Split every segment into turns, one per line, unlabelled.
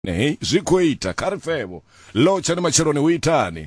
Hey, zikuita karifemo locha ni machero ni uitani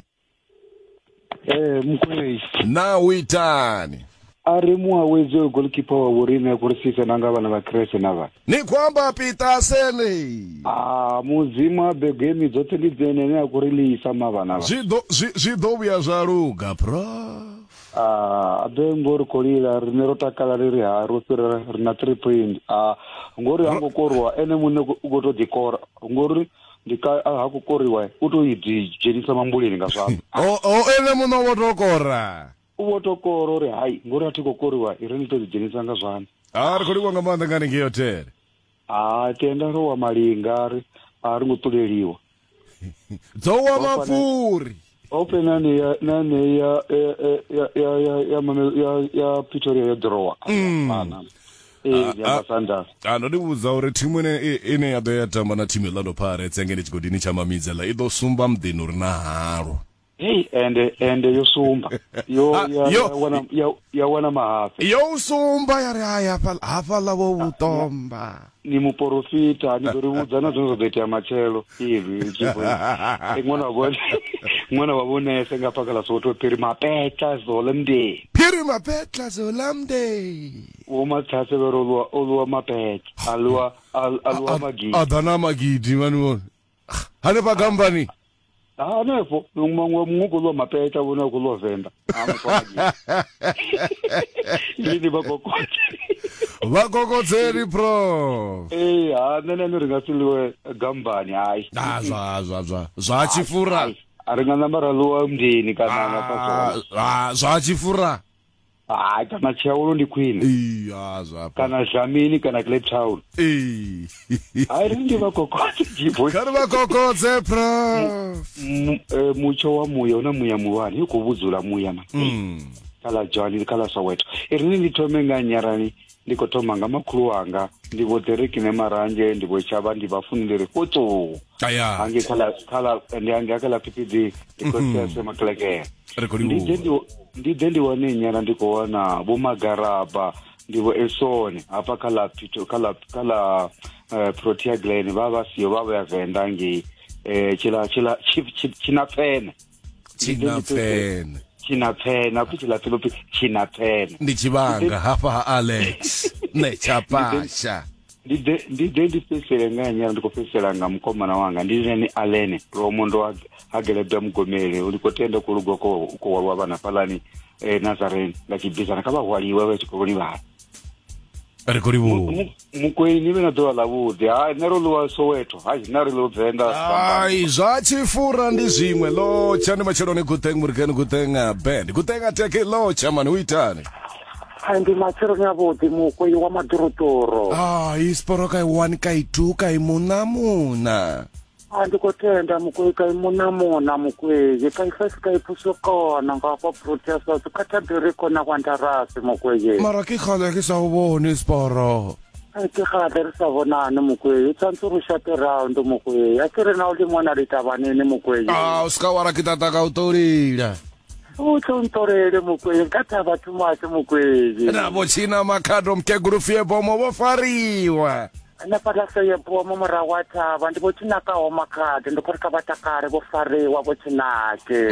mkwei
na uitani
ari muaweze goalkeeper wa Urine kurisisa nanga bana ba Krese nava
ni kwamba Peter Sene
muzima begemi zote ndizenene akurilisa mabana
zido bya zaruga pro
abengor kolila rinerota kala riri haru rina 3 point ngori hango korwa ene munne goto dikora ngori ndika hakukoriwa uto yidi jenisa mambulini ngasamba
ene muno wotokora
ubotokoro re hai ngori atiko koriwa ireni to jenisa ngazwana
kuri kwanga manda ngani ngiyotere
tenda ro wa malingari ari ngutuleliwa
zowa mafuri
open nani ya Pretoria ya draw mana ya Sanders
anodibuza uri timu ine yadoyatamba na timu Orlando Pirates engene chigodini cha mamizela ido sumba mdino rina haro
and yo sumba ya wana mahafe
yo sumba yari haya hapa lavo utomba
ni muprofita ni doribudzana zonzo beti machelo hivi chipo ngona wabone senga pakala soto piri mapetla zolamde uma tsase verolwa olwa mapetla alwa magidi
adana magidi manu hane pa company
nefo mungu lo mapetla bona kulo venda ini
vakokodzeri pro
nene ringasiliwe gambani hayi
zvachifura
aringana luwa mdini kana
zvachifura
kana chaulo ndi queen kana Jamini kana Cape Town ndi vakokodze jibo
kana vakokodze pro
mucho wa muya una muya muwani ukubudzula muya man kala Johnny kala Soweto irini nditome nganyarani ndikotoma ngamakuru wanga ndivotereki nemaranje ndivochava ndivafunindere foto ange kala ndiange akala PPD ndikotese makleke ndide ndiwane nyara ndikowana bomagaraba ndivo Esone apa kala pito kala Protea Glen baba siyo baba yavendangi chinapena kuchila filopi chinapena
ndichivanga hapa Alex nechapasha
ndifesele nganyara ndikofesela ngamkomana wanga ndineni Alene romondo hagelebya mgomele ulikotenda kulugo ko walwa bana palani Nazarene ngachibizana kaba waliwe wechikoli bana
arikoribu
mukweni niwe na dola labude nero luwa Soweto nero lo venda
zvachifura ndi zvimwe locha ndi machero nekuteng murikeni kutenga band kutenga teke locha mani uitane
ndi machero nyabude mukwe wa madorotoro
isporo kai 1 kai 2 kai muna
ndikotenda mukwe kai muna mukwe kai 5 kai pusokona ngapa protesters katadere kona kwandarasi mukwe
mara ke khale ke sa ubone isporo
ke khale sa bonana mukwe tsantsuru shut around mukwe akere na uli mwana litabanene mukwe
uska wara kitata ka utorila
utontorele mukwe ngata bathu mase mukwe
nabo china makhado mkeguru fie bomo bofariwa
na palasa ya bomo morawata bantu botinaka o makhadi ndikorika batakare bofariwa botsinake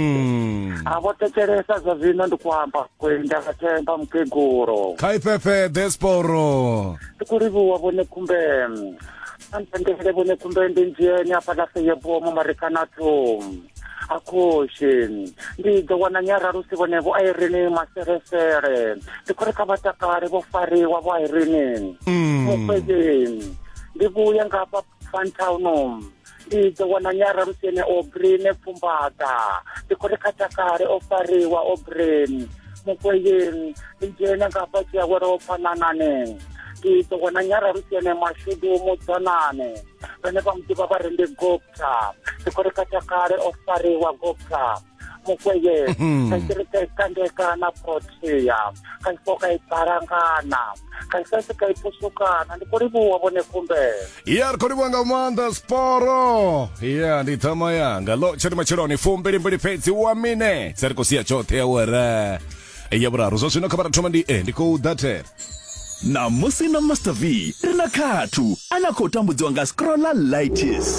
abotekeresa zavino ndikwamba kwenda katemba mkeguru
kaipepe desporo
tikuribuwa bone kumbe antendele bone kumbe ndinjeni apalasa ya bomo marikanato akoshe ndidzo wana nyara rusivonevo airini maseresere ndikoreka vatakari vofariwa vo airini mukwezeni ndivuya ngapa Fantown ndidzo wana nyara rusene obrine pfumbata ndikoreka takari ofariwa obrine mukwezeni ndinjena ngapa chiawere opananane ndidzo wana nyara rusene mashudu mudzanane vene vamutipa varende gopta ndikoreka takare ofariwa gopta mukweye kaisirikaikandekana Protea kaifoka iparangana kaisasika ipusukana ndikoribuwa vone kumbe
koribwanga manda sporo nditama yanga locha ndi machironi fumbirimbiri pedzi wamine tsarikosia chote awara eyaburaru zosvino kabaratoma ndi ndikudatera
na musi na Master V rina khathu ana khou tambudziwa nga scrollitis.